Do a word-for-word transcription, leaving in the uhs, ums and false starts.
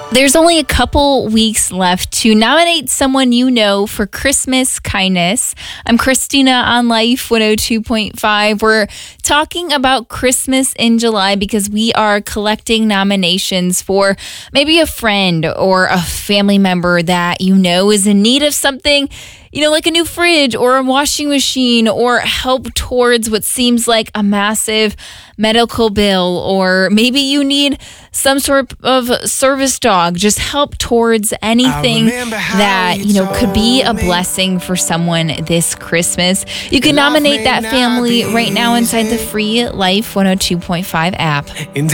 There's only a couple weeks left to nominate someone you know for Christmas kindness. I'm Christina on Life one oh two point five. We're talking about Christmas in July because we are collecting nominations for maybe a friend or a family member that you know is in need of something, you know, like a new fridge or a washing machine, or help towards what seems like a massive medical bill, or maybe you need some sort of service dog. Just help towards anything that, you know, could be a blessing for someone this Christmas. You can nominate that family right now inside the free Life one oh two point five app.